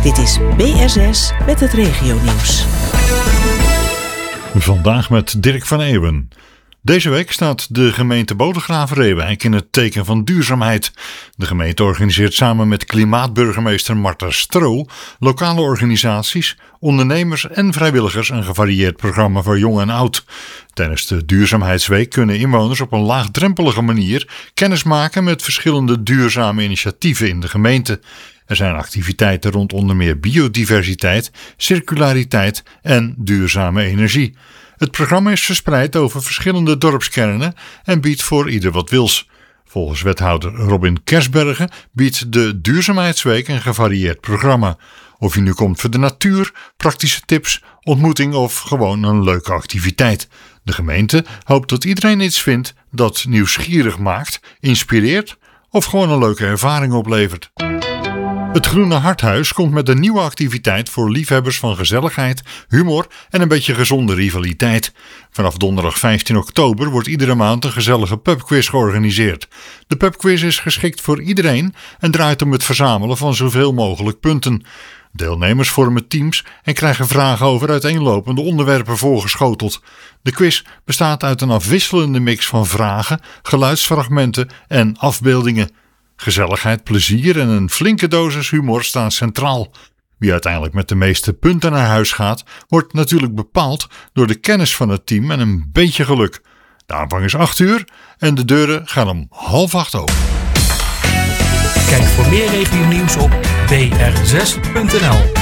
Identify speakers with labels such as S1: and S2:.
S1: Dit is BR6 met het regionieuws.
S2: Vandaag met Dirk van Eeuwen. Deze week staat de gemeente Bodegraven-Reeuwijk in het teken van duurzaamheid. De gemeente organiseert samen met klimaatburgemeester Marta Stro, lokale organisaties, ondernemers en vrijwilligers een gevarieerd programma voor jong en oud. Tijdens de Duurzaamheidsweek kunnen inwoners op een laagdrempelige manier kennis maken met verschillende duurzame initiatieven in de gemeente. Er zijn activiteiten rond onder meer biodiversiteit, circulariteit en duurzame energie. Het programma is verspreid over verschillende dorpskernen en biedt voor ieder wat wils. Volgens wethouder Robin Kersbergen biedt de Duurzaamheidsweek een gevarieerd programma. Of je nu komt voor de natuur, praktische tips, ontmoeting of gewoon een leuke activiteit. De gemeente hoopt dat iedereen iets vindt dat nieuwsgierig maakt, inspireert of gewoon een leuke ervaring oplevert. Het Groene Harthuis komt met een nieuwe activiteit voor liefhebbers van gezelligheid, humor en een beetje gezonde rivaliteit. Vanaf donderdag 15 oktober wordt iedere maand een gezellige pubquiz georganiseerd. De pubquiz is geschikt voor iedereen en draait om het verzamelen van zoveel mogelijk punten. Deelnemers vormen teams en krijgen vragen over uiteenlopende onderwerpen voorgeschoteld. De quiz bestaat uit een afwisselende mix van vragen, geluidsfragmenten en afbeeldingen. Gezelligheid, plezier en een flinke dosis humor staan centraal. Wie uiteindelijk met de meeste punten naar huis gaat, wordt natuurlijk bepaald door de kennis van het team en een beetje geluk. De aanvang is 8 uur en de deuren gaan om 7:30 open.
S3: Kijk voor meer regionieuws op br6.nl.